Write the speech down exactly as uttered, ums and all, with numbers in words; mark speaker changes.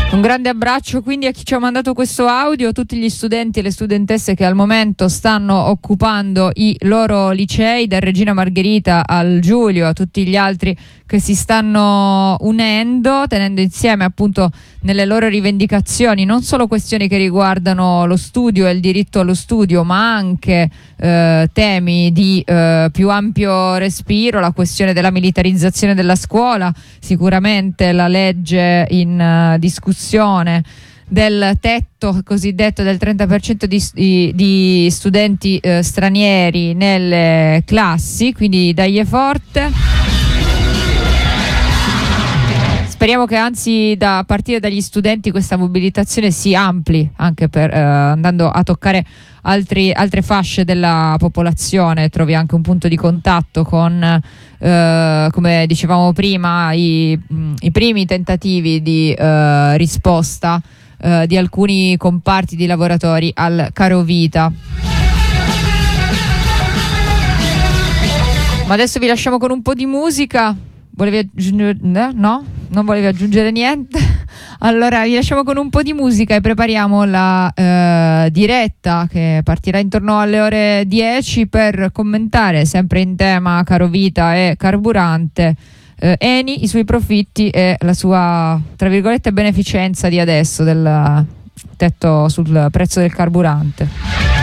Speaker 1: Un grande abbraccio quindi a chi ci ha mandato questo audio, tutti gli studenti e le studentesse che al momento stanno occupando i loro licei, da Regina Margherita al Giulio, a tutti gli altri che si stanno unendo, tenendo insieme appunto nelle loro rivendicazioni non solo questioni che riguardano lo studio e il diritto allo studio, ma anche eh, temi di eh, più ampio respiro, la questione della militarizzazione della scuola, sicuramente la legge in uh, discussione del tetto cosiddetto del trenta per cento di, di, di studenti eh, stranieri nelle classi, quindi dagli forte. Speriamo che anzi da a partire dagli studenti questa mobilitazione si ampli anche per eh, andando a toccare altri, altre fasce della popolazione, trovi anche un punto di contatto con eh, come dicevamo prima i, i primi tentativi di eh, risposta eh, di alcuni comparti di lavoratori al caro vita. Ma adesso vi lasciamo con un po' di musica. Volevi aggiungere? No? Non volevi aggiungere niente? Allora vi lasciamo con un po' di musica e prepariamo la eh, diretta che partirà intorno alle ore dieci per commentare, sempre in tema carovita e carburante, eh, Eni, i suoi profitti e la sua, tra virgolette, beneficenza di adesso del tetto sul prezzo del carburante.